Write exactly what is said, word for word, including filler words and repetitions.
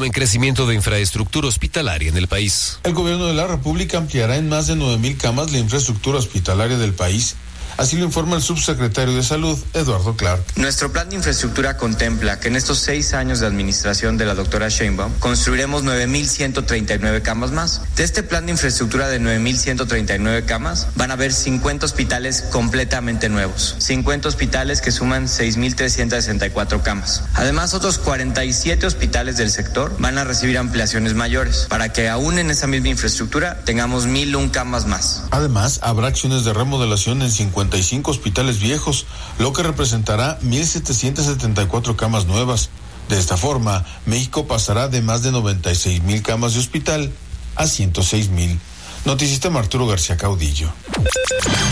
asumen crecimiento de infraestructura hospitalaria en el país. El gobierno de la República ampliará en más de nueve mil camas la infraestructura hospitalaria del país. Así lo informa el subsecretario de Salud, Eduardo Clark. Nuestro plan de infraestructura contempla que en estos seis años de administración de la doctora Sheinbaum construiremos nueve mil ciento treinta y nueve camas más. De este plan de infraestructura de nueve mil ciento treinta y nueve camas, van a haber cincuenta hospitales completamente nuevos, cincuenta hospitales que suman seis mil trescientas sesenta y cuatro camas. Además, otros cuarenta y siete hospitales del sector van a recibir ampliaciones mayores, para que aún en esa misma infraestructura tengamos mil una camas más. Además, habrá acciones de remodelación en cincuenta y cinco hospitales viejos, lo que representará mil setecientas setenta y cuatro camas nuevas. De esta forma, México pasará de más de noventa y seis mil camas de hospital a ciento seis mil. Noticista Arturo García Caudillo.